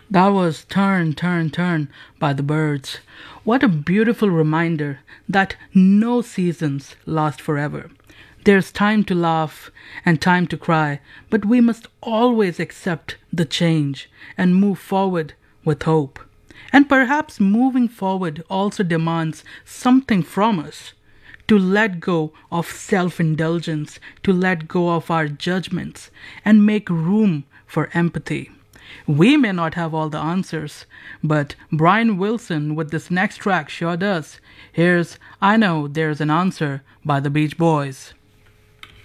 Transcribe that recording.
That was Turn, Turn, Turn by the Birds. What a beautiful reminder that no seasons last forever. There's time to laugh and time to cry, but we must always accept the change and move forward with hope. And perhaps moving forward also demands something from us to let go of self indulgence, to let go of our judgments, and make room for empathy. We may not have all the answers, but Brian Wilson with this next track sure does. Here's I Know There's an Answer by the Beach Boys.